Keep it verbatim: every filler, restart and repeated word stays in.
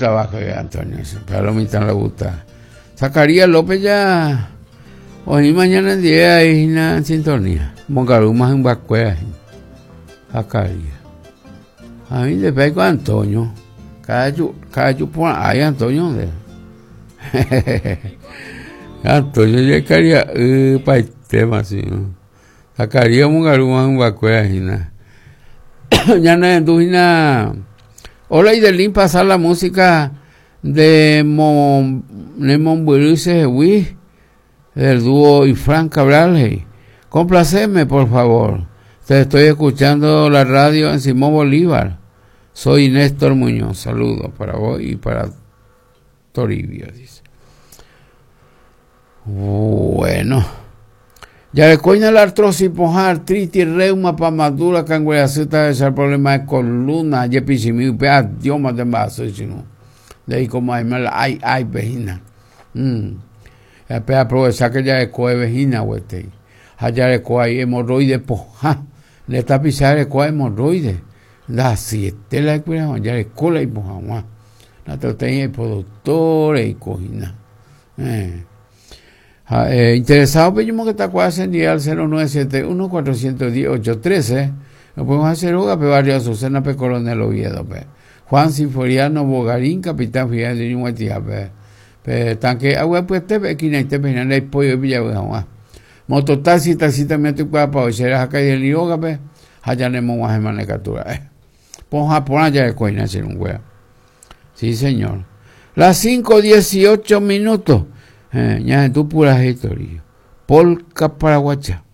trabajo, Antonio. Pero a lo mitad le gusta. Zacarías López ya. Hoy mañana en día hay una sintonía. Mongarumas en Bacuea. Zacarías. A mí le pego a Antonio. Cada cada por ahí Antonio. Antonio ya quería uh, para el tema así. Zacarías Mongarumas en Bacuea. Ya no es duina. Hola, Idelín, pasar la música de Mon de Monburice Wii, del dúo Ifrán Cabral. Hey. Complaceme, por favor. Te estoy escuchando la radio en Simón Bolívar. Soy Néstor Muñoz. Saludos para vos y para Toribio, dice. Bueno. Ya le coña la artrosis, pojar, artritis, reuma, pamadura, cangreaceta, ese problema de columna, yepichimi, pea, dioma de vaso, sino. De ahí como hay mal, ay, ay, vejina. Mm. Ya pea aprovechar que ya le coe vejina, güey. Ya le coe hemorroide, poja. Le está pisando le coe hemorroide. Da siete la cuida, ya le cola y poja, guau. La tenía el productor y cojina. Eh. Eh, interesado, pedimos que te acuerdas en día al cero nueve siete uno cuatro uno cero ocho uno tres. Lo podemos hacer hoga, pe barrio Azucena, pe Coronel Oviedo, pe. Juan Sinforiano Bogarín, capitán Fidel de Yumuetía, pe. Pe tanque, agua pues te pe, quina y te pe, no hay pollo villa, pe, mototaxi, taxi también te cuida para oír, acá y el yoga, pe. Allá tenemos más hermanas captura, eh. Ponja, ponja ya de coina, hacer un wea. Sí, señor. Las cinco dieciocho minutos. Eh, ya tú puras historias. Polka Paraguacha.